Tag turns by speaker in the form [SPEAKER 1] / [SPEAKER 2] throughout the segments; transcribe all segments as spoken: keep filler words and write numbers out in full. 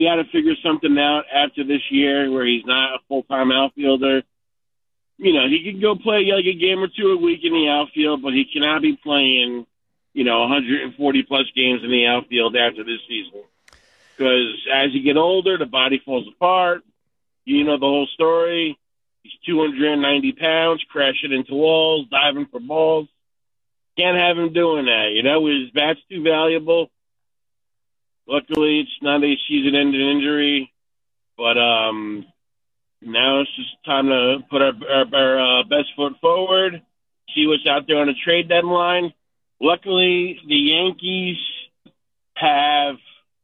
[SPEAKER 1] he got to figure something out after this year where he's not a full-time outfielder. You know, he could go play like a game or two a week in the outfield, but he cannot be playing, you know, one hundred forty plus games in the outfield after this season. Because as you get older, the body falls apart. You know the whole story. He's two hundred ninety pounds, crashing into walls, diving for balls. Can't have him doing that. You know, his bat's too valuable. Luckily, it's not a season-ending injury. But um, now it's just time to put our, our, our uh, best foot forward, see what's out there on the trade deadline. Luckily, the Yankees have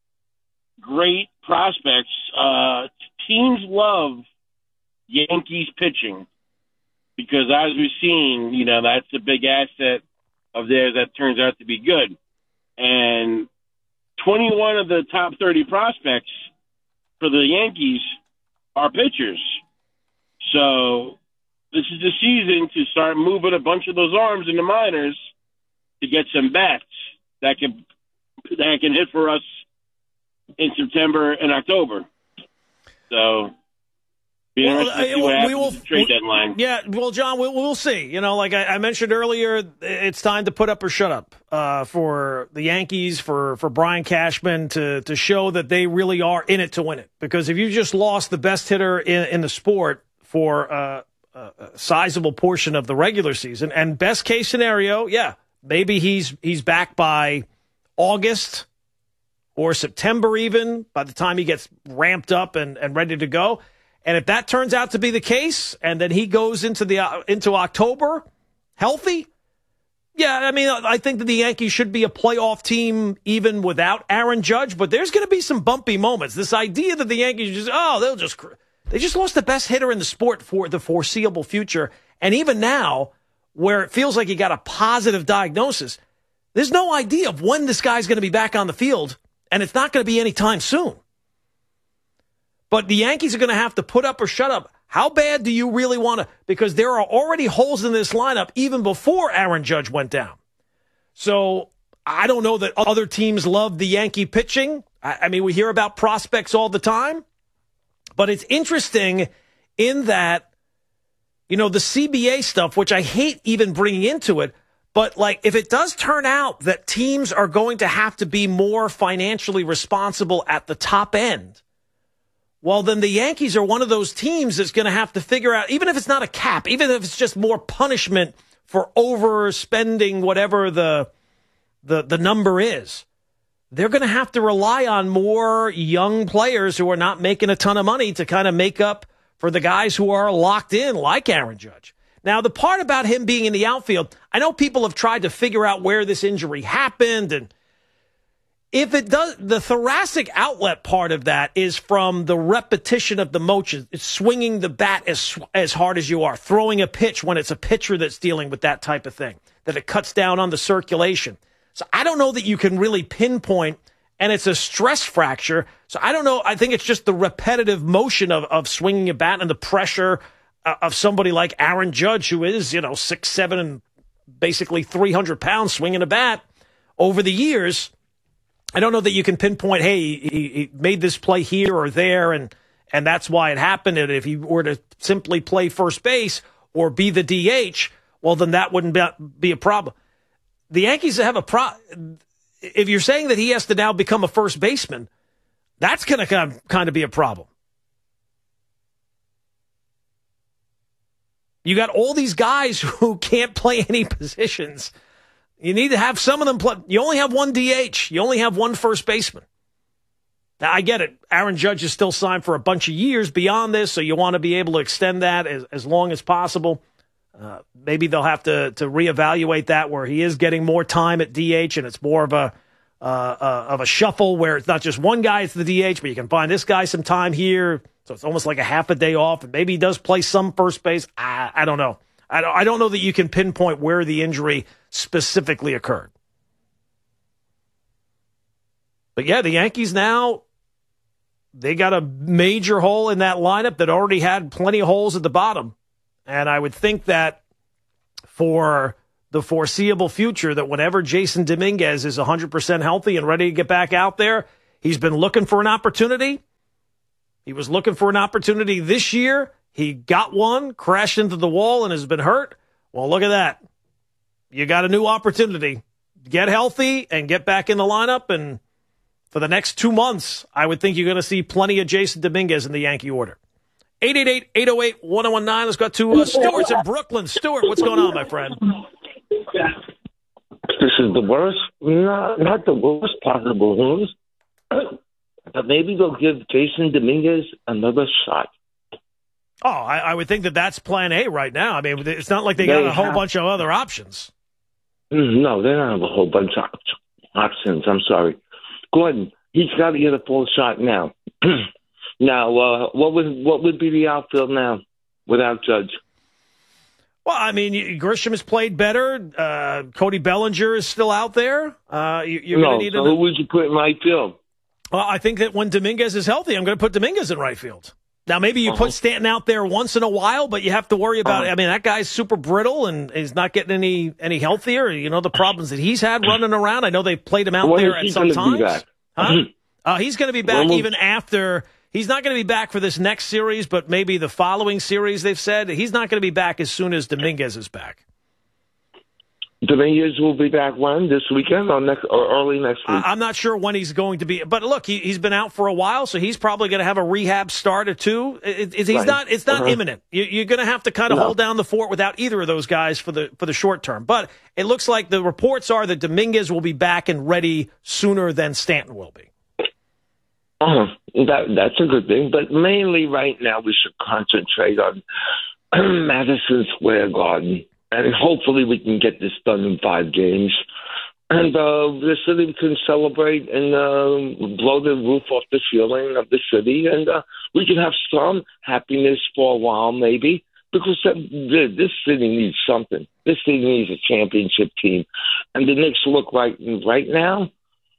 [SPEAKER 1] great prospects. Uh, teams love Yankees pitching because, as we've seen, you know, that's a big asset of theirs that turns out to be good. And twenty-one of the top thirty prospects for the Yankees are pitchers. So this is the season to start moving a bunch of those arms in the minors to get some bats that can that can hit for us in September and October. So, be
[SPEAKER 2] well,
[SPEAKER 1] interesting to see what
[SPEAKER 2] we
[SPEAKER 1] happens
[SPEAKER 2] will,
[SPEAKER 1] at the trade deadline.
[SPEAKER 2] Yeah, well, John, we'll, we'll see. You know, like I, I mentioned earlier, it's time to put up or shut up uh, for the Yankees, for, for Brian Cashman to to show that they really are in it to win it. Because if you just lost the best hitter in, in the sport for uh, a sizable portion of the regular season, and best case scenario, yeah, maybe he's he's back by August or September even, by the time he gets ramped up and, and ready to go. And if that turns out to be the case, and then he goes into the uh, into October healthy, yeah, I mean, I think that the Yankees should be a playoff team even without Aaron Judge, but there's going to be some bumpy moments. This idea that the Yankees just, oh, they'll just, they just lost the best hitter in the sport for the foreseeable future. And even now, where it feels like you got a positive diagnosis, there's no idea of when this guy's going to be back on the field, and it's not going to be anytime soon. But the Yankees are going to have to put up or shut up. How bad do you really want to? Because there are already holes in this lineup even before Aaron Judge went down. So I don't know that other teams love the Yankee pitching. I, I mean, we hear about prospects all the time. But it's interesting in that, you know, the C B A stuff, which I hate even bringing into it, but like if it does turn out that teams are going to have to be more financially responsible at the top end, well, then the Yankees are one of those teams that's going to have to figure out, even if it's not a cap, even if it's just more punishment for overspending whatever the the the number is, they're going to have to rely on more young players who are not making a ton of money to kind of make up for the guys who are locked in, like Aaron Judge. Now, the part about him being in the outfield, I know people have tried to figure out where this injury happened, and if it does, the thoracic outlet part of that is from the repetition of the motion. It's swinging the bat as as hard as you are, throwing a pitch when it's a pitcher that's dealing with that type of thing, that it cuts down on the circulation. So I don't know that you can really pinpoint, and it's a stress fracture. So I don't know. I think it's just the repetitive motion of, of swinging a bat and the pressure uh, of somebody like Aaron Judge, who is, you know, six, seven, and basically three hundred pounds swinging a bat over the years. I don't know that you can pinpoint, hey, he, he made this play here or there, and and that's why it happened. And if he were to simply play first base or be the D H, well, then that wouldn't be, be a problem. The Yankees have a pro. If you're saying that he has to now become a first baseman, that's going to kind of, kind of be a problem. You got all these guys who can't play any positions. You need to have some of them play. You only have one D H. You only have one first baseman. Now, I get it. Aaron Judge is still signed for a bunch of years beyond this, so you want to be able to extend that as, as long as possible. Uh, maybe they'll have to, to reevaluate that where he is getting more time at D H, and it's more of a uh, uh, of a shuffle where it's not just one guy, it's the D H, but you can find this guy some time here. So it's almost like a half a day off, and maybe he does play some first base. I, I don't know. I don't, I don't know that you can pinpoint where the injury specifically occurred. But yeah, the Yankees now, they got a major hole in that lineup that already had plenty of holes at the bottom. And I would think that for the foreseeable future, that whenever Jason Dominguez is one hundred percent healthy and ready to get back out there, he's been looking for an opportunity. He was looking for an opportunity this year. He got one, crashed into the wall, and has been hurt. Well, look at that. You got a new opportunity. Get healthy and get back in the lineup. And for the next two months, I would think you're going to see plenty of Jason Dominguez in the Yankee order. eight eight eight, eight oh eight, one oh one nine. Let's go to uh, Stewart's in Brooklyn. Stewart, what's going on, my friend?
[SPEAKER 3] This is the worst, not, not the worst possible news, but maybe they'll give Jason Dominguez another shot.
[SPEAKER 2] Oh, I, I would think that that's plan A right now. I mean, it's not like they got
[SPEAKER 3] They
[SPEAKER 2] a whole
[SPEAKER 3] have-
[SPEAKER 2] bunch of other options.
[SPEAKER 3] No, they don't have a whole bunch of options. I'm sorry. Gordon, he's got to get a full shot now. Now, uh, what would what would be the outfield now without Judge?
[SPEAKER 2] Well, I mean, you- Grisham has played better. Uh, Cody Bellinger is still out there. Uh, you, you're
[SPEAKER 3] No,
[SPEAKER 2] going to need
[SPEAKER 3] so
[SPEAKER 2] another.
[SPEAKER 3] who would you put in right field?
[SPEAKER 2] Well, I think that when Dominguez is healthy, I'm going to put Dominguez in right field. Now, maybe you
[SPEAKER 3] Uh-huh.
[SPEAKER 2] put Stanton out there once in a while, but you have to worry about
[SPEAKER 3] Uh-huh.
[SPEAKER 2] it. I mean, that guy's super brittle and he's not getting any any healthier. You know, the problems that he's had running around. I know they played him out
[SPEAKER 3] When
[SPEAKER 2] there
[SPEAKER 3] is he
[SPEAKER 2] at some
[SPEAKER 3] gonna be
[SPEAKER 2] times.
[SPEAKER 3] back?
[SPEAKER 2] Huh? Uh, he's going to be back
[SPEAKER 3] When will-
[SPEAKER 2] even after. He's not going to be back for this next series, but maybe the following series, they've said. He's not going to be back as soon as Dominguez is back.
[SPEAKER 3] Dominguez will be back when? This weekend or next or early next week?
[SPEAKER 2] I- I'm not sure when he's going to be, but look, he, he's been out for a while, so he's probably going to have a rehab start or two. It, it, he's
[SPEAKER 3] Right.
[SPEAKER 2] not, it's not
[SPEAKER 3] Uh-huh.
[SPEAKER 2] imminent. You, you're going to have to kind of
[SPEAKER 3] No.
[SPEAKER 2] hold down the fort without either of those guys for the for the short term. But it looks like the reports are that Dominguez will be back and ready sooner than Stanton will be.
[SPEAKER 3] Uh-huh. That that's a good thing, but mainly right now we should concentrate on Madison Square Garden, and hopefully we can get this done in five games, and uh, the city can celebrate and uh, blow the roof off the ceiling of the city, and uh, we can have some happiness for a while, maybe, because uh, this city needs something. This city needs a championship team, and the Knicks look right right now.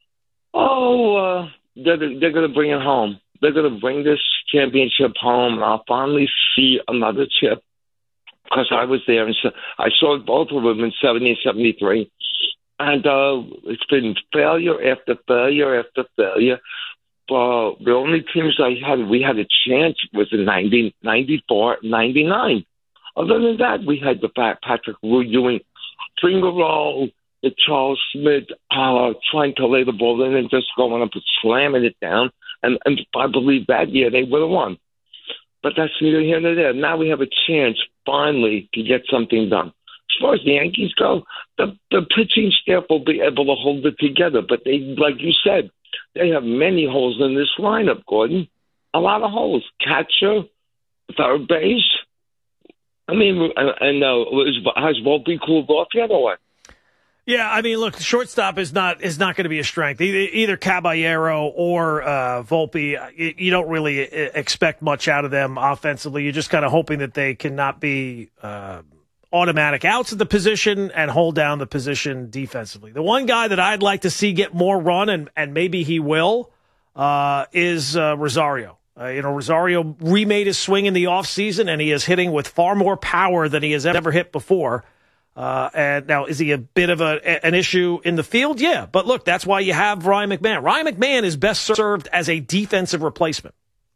[SPEAKER 3] Oh. Uh, They're, they're going to bring it home. They're going to bring this championship home, and I'll finally see another chip because I was there, and so I saw both of them in seventy and seventy-three. And uh, it's been failure after failure after failure. Uh, the only teams I had, we had a chance was in ninety, ninety-four, ninety-nine. Other than that, we had the Pat- Patrick Ewing finger roll, the Charles Smith uh, trying to lay the ball in and just going up and slamming it down. And, and I believe that year they would have won. But that's neither here nor there. Now we have a chance, finally, to get something done. As far as the Yankees go, the, the pitching staff will be able to hold it together. But they, like you said, they have many holes in this lineup, Gordon. A lot of holes. Catcher, third base. I mean, and, and uh, has Volpe cooled off yet or what?
[SPEAKER 2] Yeah, I mean, look, the shortstop is not is not going to be a strength. Either, either Caballero or uh, Volpe, you, you don't really expect much out of them offensively. You're just kind of hoping that they cannot be uh, automatic outs at the position and hold down the position defensively. The one guy that I'd like to see get more run, and, and maybe he will, uh, is uh, Rosario. Uh, you know, Rosario remade his swing in the offseason, and he is hitting with far more power than he has ever hit before. Uh, and now, is he a bit of a, an issue in the field? Yeah. But look, that's why you have Ryan McMahon. Ryan McMahon is best served as a defensive replacement.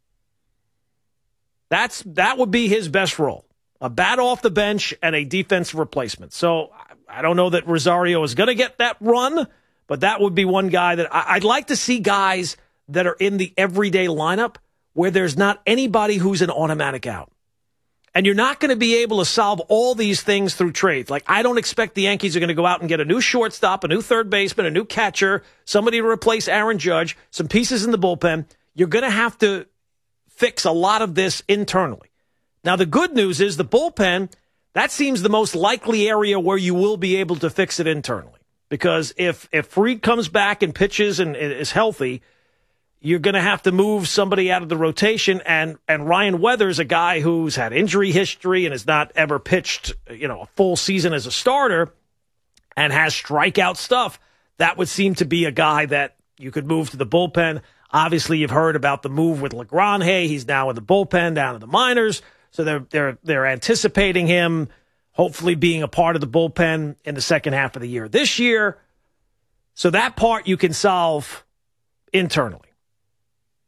[SPEAKER 2] That's That would be his best role. A bat off the bench and a defensive replacement. So I don't know that Rosario is going to get that run, but that would be one guy that I, I'd like to see guys that are in the everyday lineup where there's not anybody who's an automatic out. And you're not going to be able to solve all these things through trades. Like, I don't expect the Yankees are going to go out and get a new shortstop, a new third baseman, a new catcher, somebody to replace Aaron Judge, some pieces in the bullpen. You're going to have to fix a lot of this internally. Now, the good news is the bullpen, that seems the most likely area where you will be able to fix it internally. Because if, if Fried comes back and pitches and is healthy, you're going to have to move somebody out of the rotation, and, and Ryan Weathers, a guy who's had injury history and has not ever pitched, you know, a full season as a starter and has strikeout stuff, that would seem to be a guy that you could move to the bullpen. Obviously, you've heard about the move with LeGrand. He's now in the bullpen down in the minors, so they're they're they're anticipating him hopefully being a part of the bullpen in the second half of the year this year. So that part you can solve internally.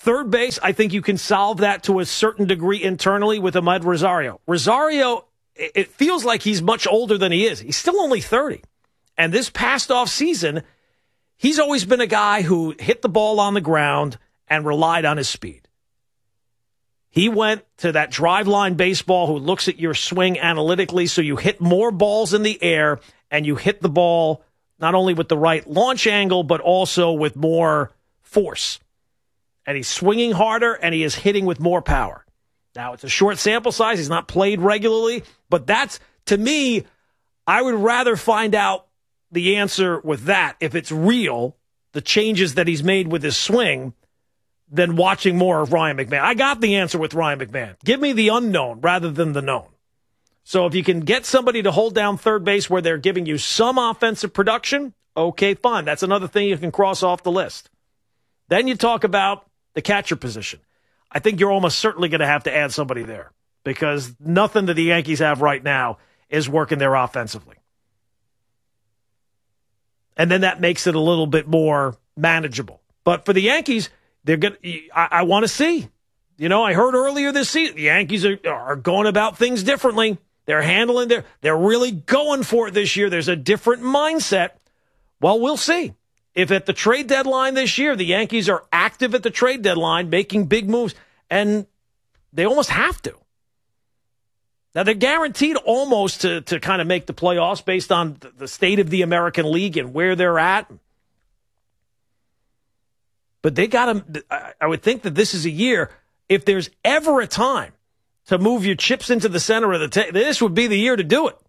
[SPEAKER 2] Third base, I think you can solve that to a certain degree internally with Amed Rosario. Rosario, it feels like he's much older than he is. He's still only thirty. And this past off season, he's always been a guy who hit the ball on the ground and relied on his speed. He went to that drive line baseball who looks at your swing analytically, so you hit more balls in the air and you hit the ball not only with the right launch angle, but also with more force. And he's swinging harder, and he is hitting with more power. Now, it's a short sample size. He's not played regularly. But that's, to me, I would rather find out the answer with that, if it's real, the changes that he's made with his swing, than watching more of Ryan McMahon. I got the answer with Ryan McMahon. Give me the unknown rather than the known. So if you can get somebody to hold down third base where they're giving you some offensive production, okay, fine. That's another thing you can cross off the list. Then you talk about the catcher position. I think you're almost certainly going to have to add somebody there because nothing that the Yankees have right now is working there offensively. And then that makes it a little bit more manageable. But for the Yankees, they're going. I, I want to see. You know, I heard earlier this season the Yankees are, are going about things differently. They're handling their. They're really going for it this year. There's a different mindset. Well, we'll see. If at the trade deadline this year, the Yankees are active at the trade deadline, making big moves, and they almost have to. Now, they're guaranteed almost to, to kind of make the playoffs based on the state of the American League and where they're at. But they got to, I would think that this is a year, if there's ever a time to move your chips into the center of the table, this would be the year to do it.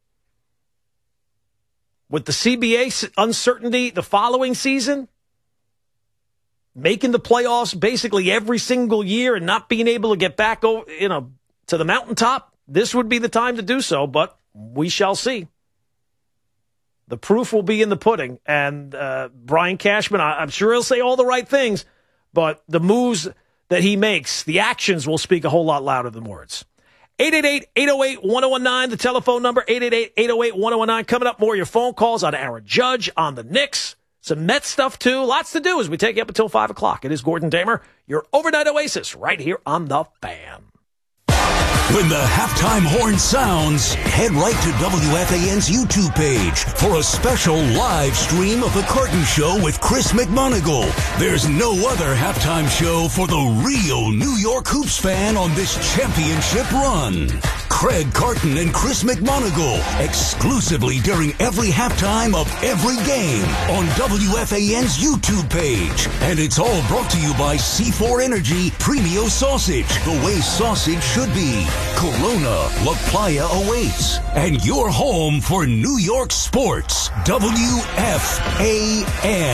[SPEAKER 2] With the C B A uncertainty the following season, making the playoffs basically every single year and not being able to get back over, you know, to the mountaintop, this would be the time to do so, but we shall see. The proof will be in the pudding, and uh, Brian Cashman, I, I'm sure he'll say all the right things, but the moves that he makes, the actions will speak a whole lot louder than words. eight eight eight, eight oh eight, one oh one nine, the telephone number, eight eight eight, eight oh eight, one oh one nine. Coming up, more of your phone calls on Aaron Judge, on the Knicks, some Mets stuff too. Lots to do as we take you up until five o'clock. It is Gordon Damer, your overnight oasis, right here on The Fan.
[SPEAKER 4] When the halftime horn sounds, head right to W F A N's YouTube page for a special live stream of The Carton Show with Chris McMonagle. There's no other halftime show for the real New York Hoops fan on this championship run. Craig Carton and Chris McMonagle, exclusively during every halftime of every game on W F A N's YouTube page. And it's all brought to you by C four Energy Premio Sausage, the way sausage should be. Corona, La Playa awaits. And you're home for New York sports. W F A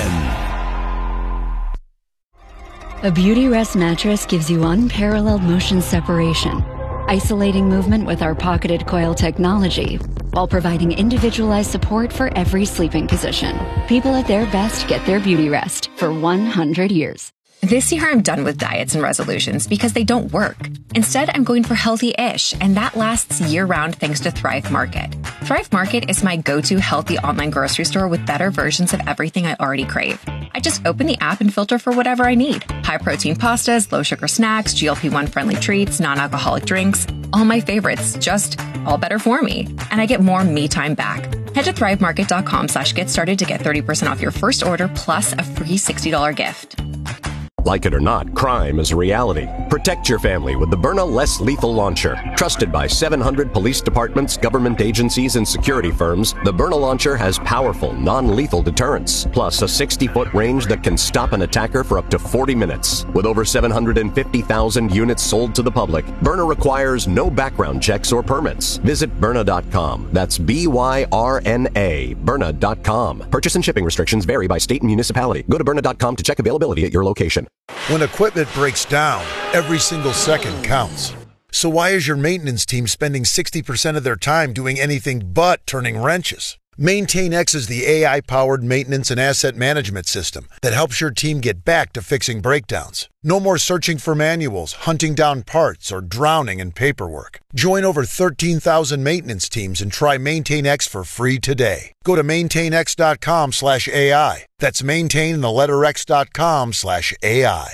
[SPEAKER 4] N.
[SPEAKER 5] A Beautyrest mattress gives you unparalleled motion separation, isolating movement with our pocketed coil technology, while providing individualized support for every sleeping position. People at their best get their Beautyrest for one hundred years.
[SPEAKER 6] This year, I'm done with diets and resolutions because they don't work. Instead, I'm going for healthy-ish, and that lasts year-round thanks to Thrive Market. Thrive Market is my go-to healthy online grocery store with better versions of everything I already crave. I just open the app and filter for whatever I need. High-protein pastas, low-sugar snacks, G L P one friendly treats, non-alcoholic drinks. All my favorites, just all better for me. And I get more me time back. Head to thrivemarket.com slash get started to get thirty percent off your first order plus a free sixty dollars gift.
[SPEAKER 7] Like it or not, crime is a reality. Protect your family with the Byrna Less Lethal Launcher. Trusted by seven hundred police departments, government agencies, and security firms, the Byrna Launcher has powerful, non-lethal deterrence, plus a sixty-foot range that can stop an attacker for up to forty minutes. With over seven hundred fifty thousand units sold to the public, Byrna requires no background checks or permits. Visit Byrna dot com. That's B Y R N A, Byrna dot com. Purchase and shipping restrictions vary by state and municipality. Go to Byrna dot com to check availability at your location.
[SPEAKER 8] When equipment breaks down, every single second counts. So why is your maintenance team spending sixty percent of their time doing anything but turning wrenches? MaintainX is the A I-powered maintenance and asset management system that helps your team get back to fixing breakdowns. No more searching for manuals, hunting down parts, or drowning in paperwork. Join over thirteen thousand maintenance teams and try MaintainX for free today. Go to maintainx.com slash AI. That's maintain the letter X dot com slash AI.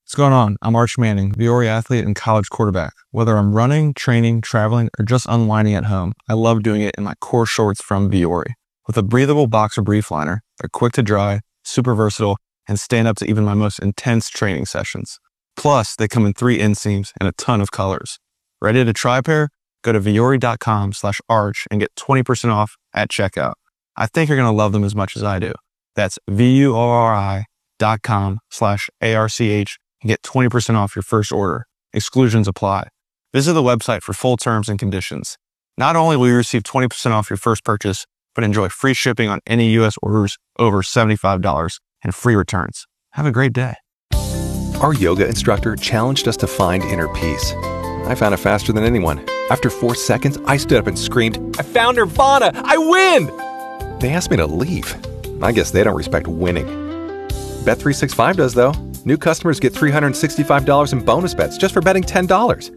[SPEAKER 9] What's going on? I'm Arch Manning, Viore athlete and college quarterback. Whether I'm running, training, traveling, or just unwinding at home, I love doing it in my core shorts from Viore. With a breathable boxer brief liner, they're quick to dry, super versatile, and stand up to even my most intense training sessions. Plus, they come in three inseams and a ton of colors. Ready to try a pair? Go to Viore.com slash arch and get twenty percent off at checkout. I think you're going to love them as much as I do. That's V-U-O-R-I dot com slash A-R-C-H and get twenty percent off your first order. Exclusions apply. Visit the website for full terms and conditions. Not only will you receive twenty percent off your first purchase, but enjoy free shipping on any U S orders over seventy-five dollars and free returns. Have a great day.
[SPEAKER 10] Our yoga instructor challenged us to find inner peace. I found it faster than anyone. After four seconds, I stood up and screamed, "I found Nirvana! I win!" They asked me to leave. I guess they don't respect winning. Bet three sixty-five does, though. New customers get three hundred sixty-five dollars in bonus bets just for betting ten dollars.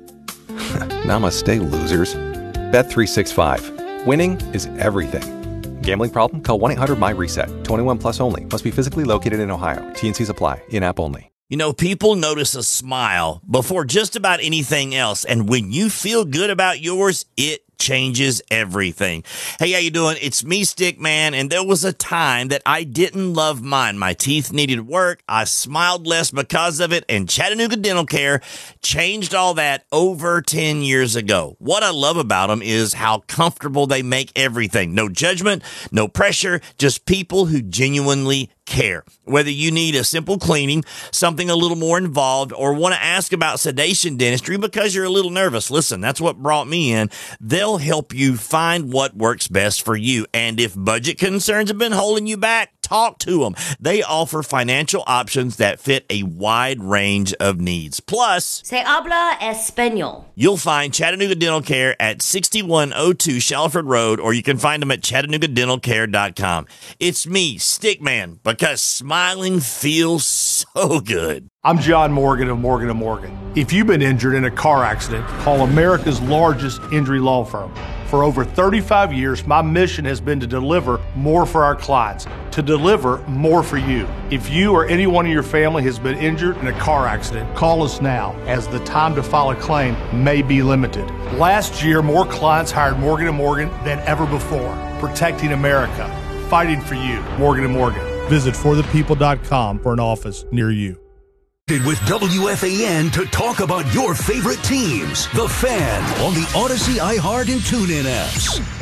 [SPEAKER 10] Namaste, losers. Bet three sixty-five. Winning is everything. Gambling problem? Call one eight hundred my reset. twenty-one plus only. Must be physically located in Ohio. T and Cs apply. In-app only.
[SPEAKER 11] You know, people notice a smile before just about anything else. And when you feel good about yours, it changes everything. Hey, how you doing? It's me, Stickman, and there was a time that I didn't love mine. My teeth needed work. I smiled less because of it, and Chattanooga Dental Care changed all that over ten years ago. What I love about them is how comfortable they make everything. No judgment, no pressure, just people who genuinely care. Whether you need a simple cleaning, something a little more involved, or want to ask about sedation dentistry because you're a little nervous, listen, that's what brought me in. They'll help you find what works best for you. And if budget concerns have been holding you back, talk to them. They offer financial options that fit a wide range of needs. Plus,
[SPEAKER 12] Se habla español.
[SPEAKER 11] You'll find Chattanooga Dental Care at sixty-one oh two Shalford Road, or you can find them at Chattanooga Dental Care dot com. It's me, Stickman, because smiling feels so good.
[SPEAKER 13] I'm John Morgan of Morgan and Morgan. If you've been injured in a car accident, call America's largest injury law firm. For over thirty-five years, my mission has been to deliver more for our clients, to deliver more for you. If you or anyone in your family has been injured in a car accident, call us now, as the time to file a claim may be limited. Last year, more clients hired Morgan and Morgan than ever before, protecting America, fighting for you. Morgan and Morgan. Visit for the people dot com for an office near you.
[SPEAKER 4] With W F A N to talk about your favorite teams. The Fan on the Odyssey, iHeart, and TuneIn apps.